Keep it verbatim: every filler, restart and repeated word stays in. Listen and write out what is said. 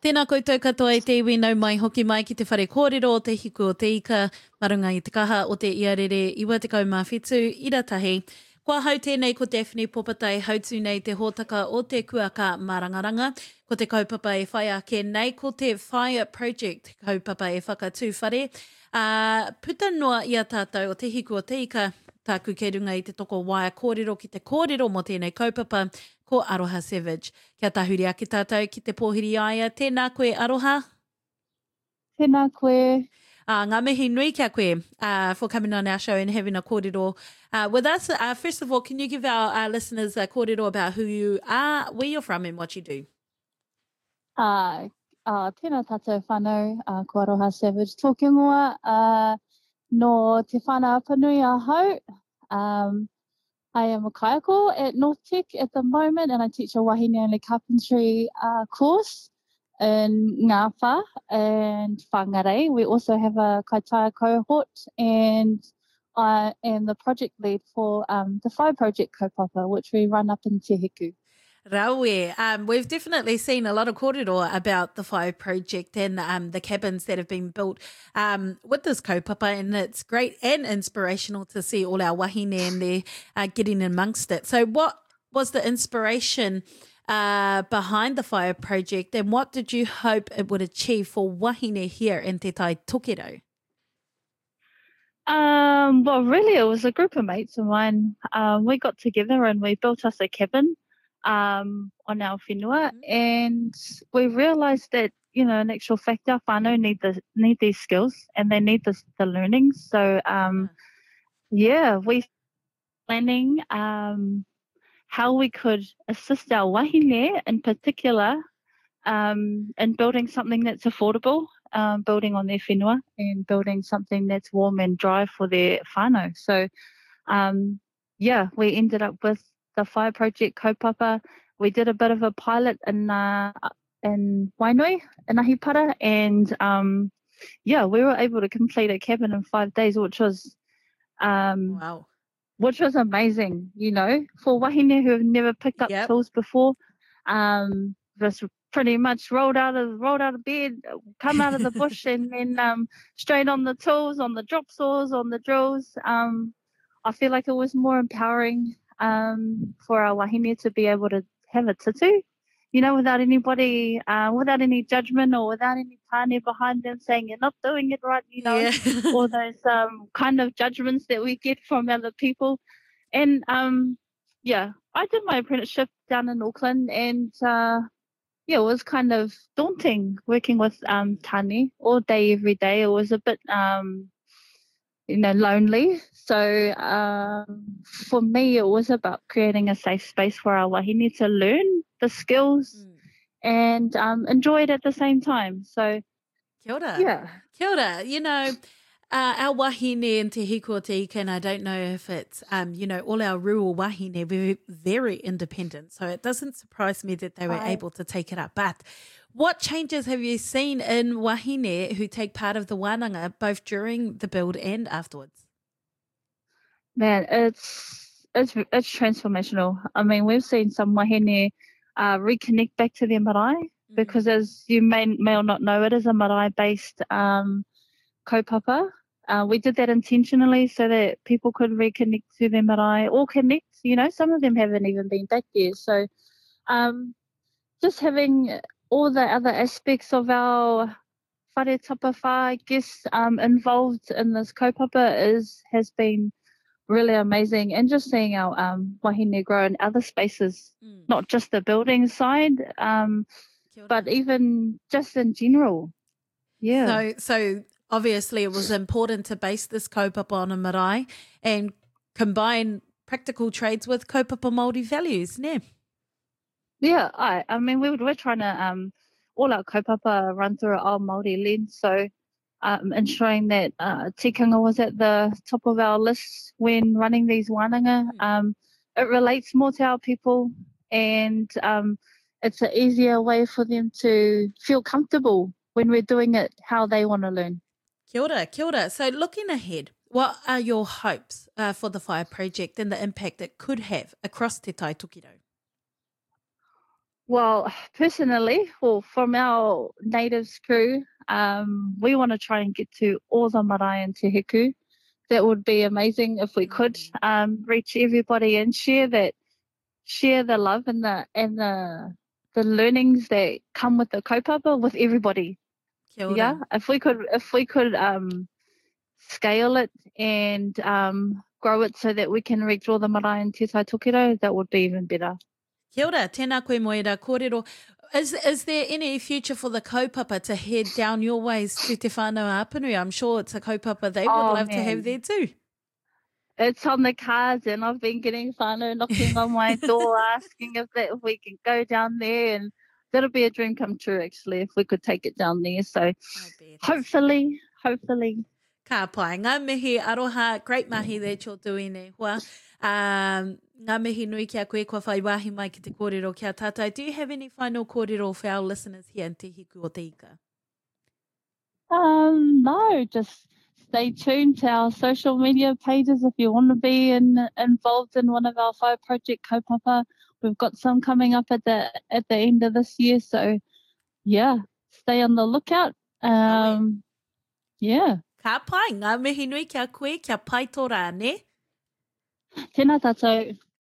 Tēnā koutou katoa e te iwi nau mai hoki mai ki te whare kōrero o te hiku o te ika, marunga i te kaha o te iarere iwa te kaumā whetū, ira tahi. Kua hau tēnei ko Daphne Popatai, hautu nei te hōtaka o te kuaka marangaranga, ko te kaupapa e whai ake nei, ko te Fire Project kaupapa e whakatūwhare. Uh, puta noa ia tātou o te hiku o te ika, tāku ke runga i te toko waia kōrero ki te kōrero mo tēnei kaupapa, ko Aroha Savage. Kia tahuri ake tātou ki te pōhiri aia. Tēnā koe, Aroha. Tēnā koe. Uh, ngā mihi nui kia koe uh, for coming on our show and having a kōrero uh, with us. Uh, first of all, can you give our, our listeners a kōrero about who you are, where you're from and what you do? Uh, uh, tēnā tātou whānau, uh, ko Aroha Savage. Tōki ngoa, uh, no te whānau apanui a hau. Um, I am a kaiako at North Tech at the moment, and I teach a wahine only carpentry uh, course in Ngā Whā and Whangarei. We also have a kaitaia cohort, and I am the project lead for um, the Fire Project kaupapa, which we run up in Te Hiku. Raue, um, we've definitely seen a lot of kōrero about the Fire Project and um, the cabins that have been built um, with this kaupapa, and it's great and inspirational to see all our wahine and they're uh, getting amongst it. So what was the inspiration uh, behind the Fire Project, and what did you hope it would achieve for wahine here in Te Tai Tokero? Um, well, really, it was a group of mates of mine. Um, we got together and we built us a cabin um, on our whenua, mm-hmm. and we realised that, you know, in actual fact, our whānau need the need these skills and they need the the learning. So, um, yeah, we planning um, how we could assist our wahine in particular um, in building something that's affordable, um, building on their whenua and building something that's warm and dry for their whānau. So, um, yeah, we ended up with the Fire Project kaupapa. We did a bit of a pilot in uh, in Wainui, in Ahipara, and um, yeah, we were able to complete a cabin in five days, which was um, wow, which was amazing. You know, for wahine who have never picked up yep. tools before, um, just pretty much rolled out of rolled out of bed, come out of the bush, and then um, straight on the tools, on the drop saws, on the drills. Um, I feel like it was more empowering um, for our wahine to be able to have a tutu, you know, without anybody, uh, without any judgment or without any tāne behind them saying you're not doing it right, you know, yeah. all those um, kind of judgments that we get from other people. And um, yeah, I did my apprenticeship down in Auckland, and uh, yeah, it was kind of daunting working with um, tāne all day, every day. It was a bit um, you know, lonely. So um, for me, it was about creating a safe space for our wahine to learn the skills mm. and um, enjoy it at the same time. So, kia ora. Yeah. Kia ora. You know, uh, our wahine in Te Hiku o Te Ika, and I don't know if it's, um, you know, all our rural wahine, we're very independent. So it doesn't surprise me that they were right. able to take it up. But what changes have you seen in wahine who take part of the wānanga both during the build and afterwards? Man, it's it's it's transformational. I mean, we've seen some wahine uh, reconnect back to their marae mm-hmm. because, as you may may or not know, it is a marae-based um, kaupapa. Uh, we did that intentionally so that people could reconnect to their marae or connect. You know, some of them haven't even been back there. So, um, just having all the other aspects of our whare tapawhā, I guess, um, involved in this kaupapa is has been really amazing, and just seeing our um, wahine grow in other spaces, mm. not just the building side, um, but even just in general. Yeah. So, so obviously it was important to base this kaupapa on a marae and combine practical trades with kaupapa Māori values, ne? Yeah, I, I mean, we, we're trying to, um, all our kaupapa run through our Māori lens, so um, ensuring that uh, tikanga was at the top of our list when running these wānanga. Mm. Um, it relates more to our people, and um, it's an easier way for them to feel comfortable when we're doing it how they want to learn. Kia ora, kia ora. So looking ahead, what are your hopes uh, for the Fire Project and the impact it could have across Te Tai Tokero? Well, personally, well, from our natives crew, um, we want to try and get to all the marae and te hiku. That would be amazing if we could um, reach everybody and share that, share the love and the and the the learnings that come with the kaupapa with everybody. Kia ora. Yeah, if we could, if we could um, scale it and um, grow it so that we can reach all the marae and te tai tokiro, that would be even better. Kia ora, tēnā koe moera kōrero. Is, is there any future for the kaupapa to head down your ways to Te Whānau Āpunu? I'm sure it's a kaupapa they would Oh, love man. to have there too. It's on the cards, and I've been getting whānau knocking on my door asking if that if we can go down there, and that'll be a dream come true actually if we could take it down there. So hopefully, hopefully. Ka pai, ngā mihi aroha, great mahi that you're doing e hoa. Um, ngā mihi nui kia koe kua whai wāhi mai ki te kōrero kia tātai. Do you have any final kōrero for our listeners here in Te Hiku o Te Ika? Um, no, just stay tuned to our social media pages if you want to be in, involved in one of our five project kaupapa. We've got some coming up at the at the end of this year, so yeah, stay on the lookout. Um, yeah. Ka pai, ngā mihi nui kia koe, kia pai tō rā, ne? Tēnā tātou.